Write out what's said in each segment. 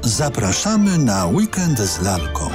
Zapraszamy na weekend z lalką.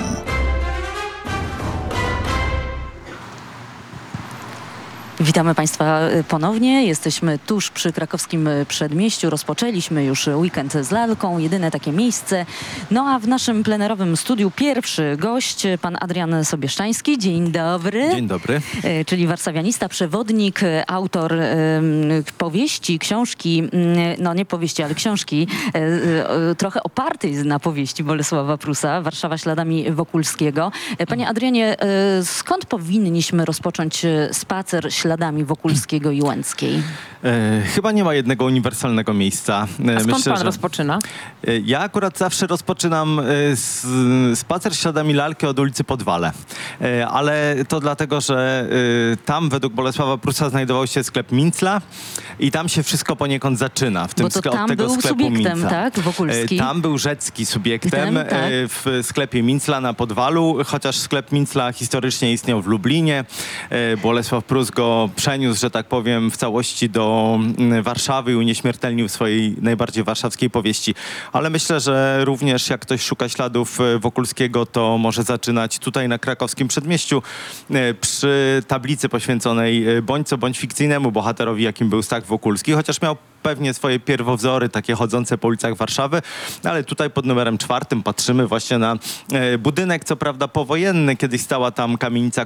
Witamy Państwa ponownie. Jesteśmy tuż przy krakowskim przedmieściu. Rozpoczęliśmy już weekend z lalką, jedyne takie miejsce. No a w naszym plenerowym studiu pierwszy gość, pan Adrian Sobieszczański. Dzień dobry. Dzień dobry. Czyli warszawianista, przewodnik, autor powieści, książki, no nie powieści, ale książki, trochę opartej na powieści Bolesława Prusa, Warszawa śladami Wokulskiego. Panie Adrianie, skąd powinniśmy rozpocząć spacer śladami Wokulskiego i Łęckiej? Chyba nie ma jednego uniwersalnego miejsca. A skąd pan rozpoczyna? Ja akurat zawsze rozpoczynam spacer śladami lalki od ulicy Podwale. Ale to dlatego, że tam według Bolesława Prusa znajdował się sklep Mincla i tam się wszystko poniekąd zaczyna. W tym Bo to tam od tego był sklepu subiektem, Mincla. tak? Wokulski. Tam był Rzecki subiektem Tak. w sklepie Mincla na Podwalu, chociaż sklep Mincla historycznie istniał w Lublinie. Bolesław Prus go przeniósł, że tak powiem, w całości do Warszawy i unieśmiertelnił w swojej najbardziej warszawskiej powieści. Ale myślę, że również jak ktoś szuka śladów Wokulskiego, to może zaczynać tutaj na krakowskim przedmieściu przy tablicy poświęconej bądź co bądź fikcyjnemu bohaterowi, jakim był Stach Wokulski, chociaż miał pewnie swoje pierwowzory, takie chodzące po ulicach Warszawy, ale tutaj pod numerem 4 patrzymy właśnie na budynek, co prawda powojenny, kiedyś stała tam kamienica,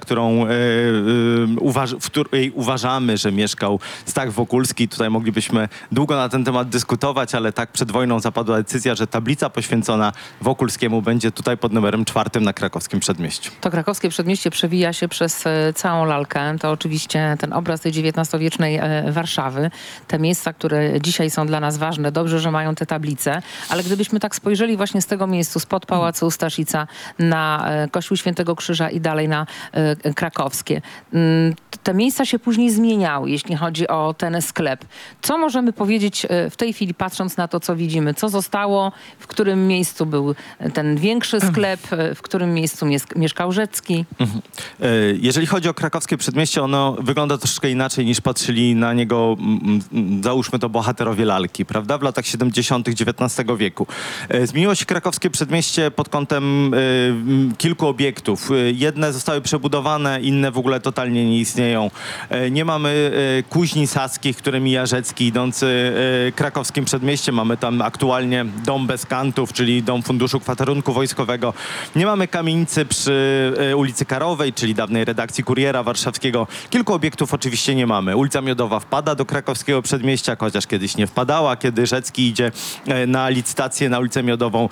w której uważamy, że mieszkał Stach Wokulski. Tutaj moglibyśmy długo na ten temat dyskutować, ale tak przed wojną zapadła decyzja, że tablica poświęcona Wokulskiemu będzie tutaj pod numerem 4 na krakowskim przedmieściu. To krakowskie przedmieście przewija się przez całą lalkę. To oczywiście ten obraz tej XIX-wiecznej Warszawy. Te miejsca, które dzisiaj są dla nas ważne. Dobrze, że mają te tablice. Ale gdybyśmy tak spojrzeli właśnie z tego miejsca, spod Pałacu Staszica na Kościół Świętego Krzyża i dalej na krakowskie. Te miejsca się później zmieniały, jeśli chodzi o ten sklep. Co możemy powiedzieć w tej chwili, patrząc na to, co widzimy? Co zostało? W którym miejscu był ten większy sklep? W którym miejscu mieszkał Rzecki? Jeżeli chodzi o krakowskie przedmieście, ono wygląda troszkę inaczej niż patrzyli na niego, załóżmy to bohaterowie lalki, prawda? W latach 70. XIX wieku. Zmieniło się krakowskie przedmieście pod kątem kilku obiektów. Jedne zostały przebudowane, inne w ogóle totalnie nie istnieją. Nie mamy kuźni saskich, które mija Rzecki idący krakowskim przedmieściem. Mamy tam aktualnie dom bez kantów, czyli dom Funduszu Kwaterunku Wojskowego. Nie mamy kamienicy przy ulicy Karowej, czyli dawnej redakcji Kuriera Warszawskiego. Kilku obiektów oczywiście nie mamy. Ulica Miodowa wpada do krakowskiego przedmieścia, chociaż kiedyś nie wpadała, kiedy Rzecki idzie na licytację na ulicę Miodową.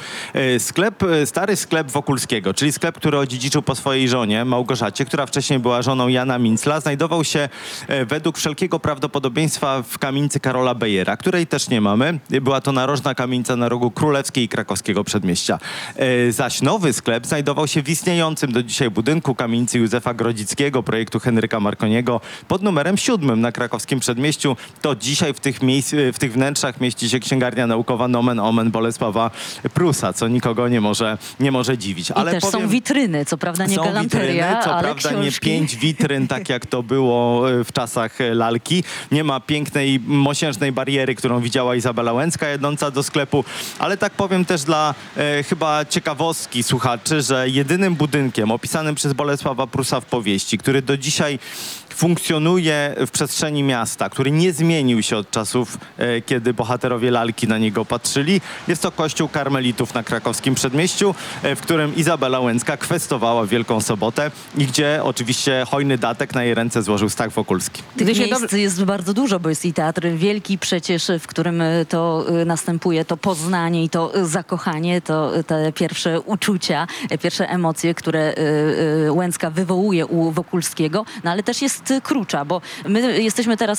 Stary sklep Wokulskiego, czyli sklep, który odziedziczył po swojej żonie Małgorzacie, która wcześniej była żoną Jana Mincla, znajdował się według wszelkiego prawdopodobieństwa w kamienicy Karola Bejera, której też nie mamy. Była to narożna kamienica na rogu Królewskiej i krakowskiego przedmieścia. Zaś nowy sklep znajdował się w istniejącym do dzisiaj budynku kamienicy Józefa Grodzickiego, projektu Henryka Marconiego, pod numerem 7 na krakowskim przedmieściu. To dzisiaj w tych wnętrzach mieści się księgarnia naukowa Nomen Omen Bolesława Prusa, co nikogo nie może dziwić. Ale też są witryny, co prawda nie galanteria, witryny, co ale prawda książki. nie 5 witryn, tak jak to było w czasach lalki. Nie ma pięknej, mosiężnej bariery, którą widziała Izabela Łęcka jadąca do sklepu, ale tak powiem też dla chyba ciekawostki słuchaczy, że jedynym budynkiem opisanym przez Bolesława Prusa w powieści, który do dzisiaj funkcjonuje w przestrzeni miasta, który nie zmienił się od czasów, kiedy bohaterowie lalki na niego patrzyli. Jest to kościół karmelitów na krakowskim przedmieściu, w którym Izabela Łęcka kwestowała Wielką Sobotę i gdzie oczywiście hojny datek na jej ręce złożył Stach Wokulski. Tych miejsc jest bardzo dużo, bo jest i Teatr Wielki przecież, w którym to następuje, to poznanie i to zakochanie, to te pierwsze uczucia, pierwsze emocje, które Łęcka wywołuje u Wokulskiego, no ale też jest Krucza, bo my jesteśmy teraz